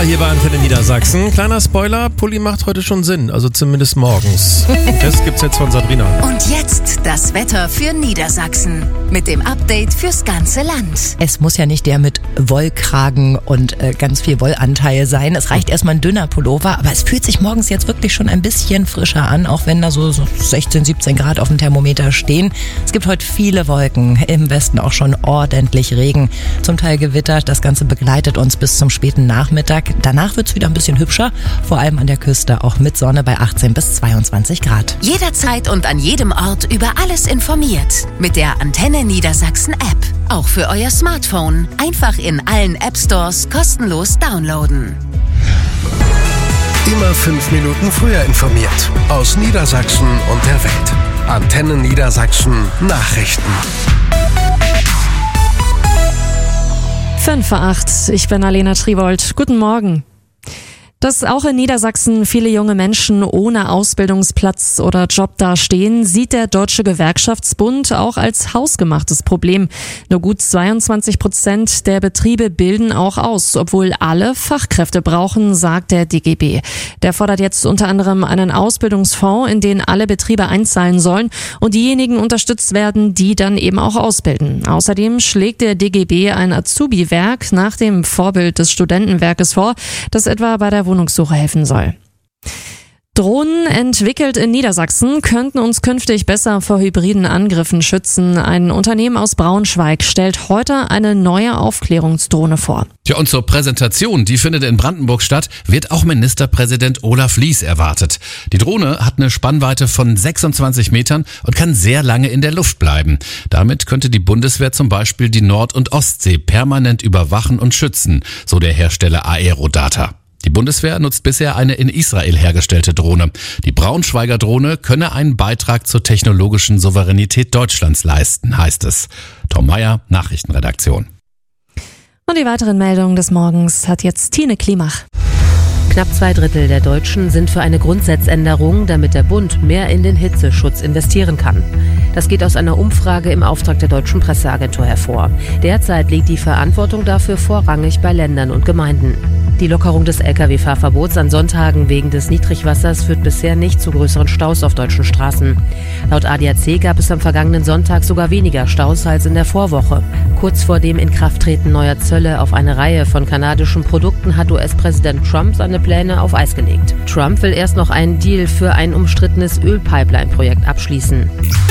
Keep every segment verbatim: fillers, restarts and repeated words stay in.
Ja, hier bei Antenne Niedersachsen. Kleiner Spoiler, Pulli macht heute schon Sinn, also zumindest morgens. Das gibt's jetzt von Sabrina. Und jetzt das Wetter für Niedersachsen mit dem Update fürs ganze Land. Es muss ja nicht der mit Wollkragen und äh, ganz viel Wollanteil sein. Es reicht erstmal ein dünner Pullover, aber es fühlt sich morgens jetzt wirklich schon ein bisschen frischer an, auch wenn da so, so sechzehn, siebzehn Grad auf dem Thermometer stehen. Es gibt heute viele Wolken, im Westen auch schon ordentlich Regen, zum Teil Gewitter. Das Ganze begleitet uns bis zum späten Nachmittag. Danach wird es wieder ein bisschen hübscher, vor allem an der Küste, auch mit Sonne bei achtzehn bis zweiundzwanzig Grad. Jederzeit und an jedem Ort über alles informiert. Mit der Antenne Niedersachsen App. Auch für euer Smartphone. Einfach in allen App Stores kostenlos downloaden. Immer fünf Minuten früher informiert. Aus Niedersachsen und der Welt. Antenne Niedersachsen Nachrichten. fünf vor acht, ich bin Alena Triwold. Guten Morgen. Dass auch in Niedersachsen viele junge Menschen ohne Ausbildungsplatz oder Job dastehen, sieht der Deutsche Gewerkschaftsbund auch als hausgemachtes Problem. Nur gut zweiundzwanzig Prozent der Betriebe bilden auch aus, obwohl alle Fachkräfte brauchen, sagt der D G B. Der fordert jetzt unter anderem einen Ausbildungsfonds, in den alle Betriebe einzahlen sollen und diejenigen unterstützt werden, die dann eben auch ausbilden. Außerdem schlägt der D G B ein Azubi-Werk nach dem Vorbild des Studentenwerkes vor, das etwa bei der Wohnungssuche helfen soll. Drohnen, entwickelt in Niedersachsen, könnten uns künftig besser vor hybriden Angriffen schützen. Ein Unternehmen aus Braunschweig stellt heute eine neue Aufklärungsdrohne vor. Ja, und zur Präsentation, die findet in Brandenburg statt, wird auch Ministerpräsident Olaf Lies erwartet. Die Drohne hat eine Spannweite von sechsundzwanzig Metern und kann sehr lange in der Luft bleiben. Damit könnte die Bundeswehr zum Beispiel die Nord- und Ostsee permanent überwachen und schützen, so der Hersteller Aerodata. Die Bundeswehr nutzt bisher eine in Israel hergestellte Drohne. Die Braunschweiger Drohne könne einen Beitrag zur technologischen Souveränität Deutschlands leisten, heißt es. Tom Meyer, Nachrichtenredaktion. Und die weiteren Meldungen des Morgens hat jetzt Tine Klimach. Knapp zwei Drittel der Deutschen sind für eine Grundsatzänderung, damit der Bund mehr in den Hitzeschutz investieren kann. Das geht aus einer Umfrage im Auftrag der Deutschen Presseagentur hervor. Derzeit liegt die Verantwortung dafür vorrangig bei Ländern und Gemeinden. Die Lockerung des L K W-Fahrverbots an Sonntagen wegen des Niedrigwassers führt bisher nicht zu größeren Staus auf deutschen Straßen. Laut A D A C gab es am vergangenen Sonntag sogar weniger Staus als in der Vorwoche. Kurz vor dem Inkrafttreten neuer Zölle auf eine Reihe von kanadischen Produkten hat U S-Präsident Trump seine Pläne auf Eis gelegt. Trump will erst noch einen Deal für ein umstrittenes Ölpipeline-Projekt abschließen.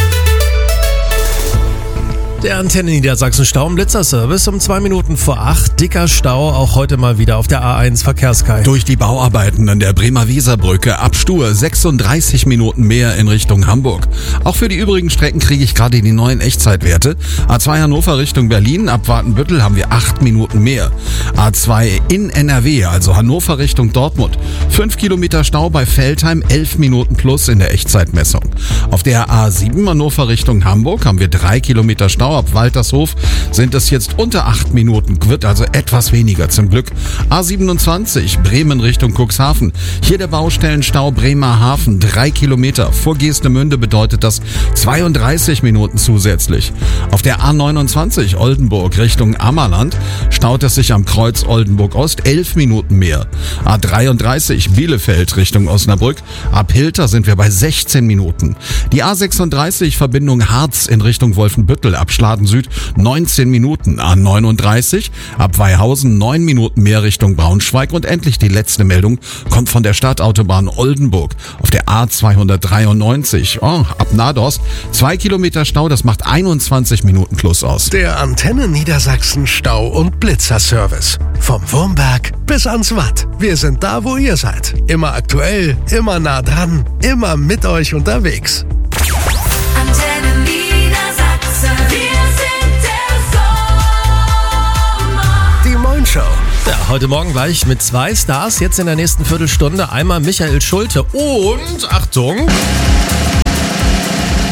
Der Antenne Niedersachsen Stau- und Blitzerservice um zwei Minuten vor acht. Dicker Stau, auch heute mal wieder auf der A eins Verkehrskei. Durch die Bauarbeiten an der Bremer-Weser-Brücke ab Stur sechsunddreißig Minuten mehr in Richtung Hamburg. Auch für die übrigen Strecken kriege ich gerade die neuen Echtzeitwerte. A zwei Hannover Richtung Berlin, ab Wartenbüttel haben wir acht Minuten mehr. A zwei in N R W, also Hannover Richtung Dortmund. fünf Kilometer Stau bei Veltheim, elf Minuten plus in der Echtzeitmessung. Auf der A sieben Hannover Richtung Hamburg haben wir drei Kilometer Stau. Ab Waltershof sind es jetzt unter acht Minuten, wird also etwas weniger zum Glück. A siebenundzwanzig Bremen Richtung Cuxhaven. Hier der Baustellenstau Bremerhaven, drei Kilometer. Vor Geestemünde bedeutet das zweiunddreißig Minuten zusätzlich. Auf der A neunundzwanzig Oldenburg Richtung Ammerland staut es sich am Kreuz Oldenburg Ost, elf Minuten mehr. A dreiunddreißig Bielefeld Richtung Osnabrück. Ab Hilter sind wir bei sechzehn Minuten. Die A sechsunddreißig Verbindung Harz in Richtung Wolfenbüttel ab Schladen Süd neunzehn Minuten. A neununddreißig ab Weihausen neun Minuten mehr Richtung Braunschweig. Und endlich die letzte Meldung kommt von der Stadtautobahn Oldenburg. Auf der A zweihundertdreiundneunzig oh, ab Nadost zwei Kilometer Stau, das macht einundzwanzig Minuten plus aus. Der Antenne Niedersachsen Stau- und Blitzerservice. Vom Wurmberg bis ans Watt. Wir sind da, wo ihr seid. Immer aktuell, immer nah dran, immer mit euch unterwegs. Antenne Niedersachsen. Wir sind der Sommer. Die Moin Show. Ja, heute Morgen gleich mit zwei Stars, jetzt in der nächsten Viertelstunde. Einmal Michael Schulte und, Achtung,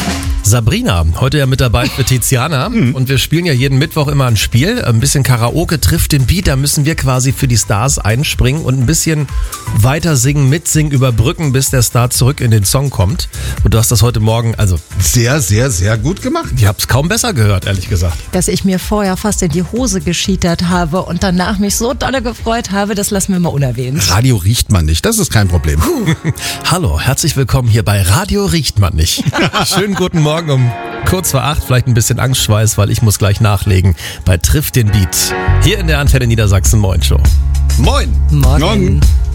Sabrina, heute ja mit dabei für Tiziana. Und wir spielen ja jeden Mittwoch immer ein Spiel. Ein bisschen Karaoke trifft den Beat. Da müssen wir quasi für die Stars einspringen und ein bisschen weiter singen, mitsingen, überbrücken, bis der Star zurück in den Song kommt. Und du hast das heute Morgen, also Sehr, sehr, sehr gut gemacht. ich hab's kaum besser gehört, ehrlich gesagt. Dass ich mir vorher fast in die Hose geschietert habe und danach mich so dolle gefreut habe, das lassen wir mal unerwähnt. Radio riecht man nicht, das ist kein Problem. Hallo, herzlich willkommen hier bei Radio Riecht man nicht. Schönen guten Morgen um kurz vor acht, vielleicht ein bisschen Angstschweiß, weil ich muss gleich nachlegen bei Trifft den Beat. Hier in der Antenne Niedersachsen Moin Show. Moin. Morgen. Morgen.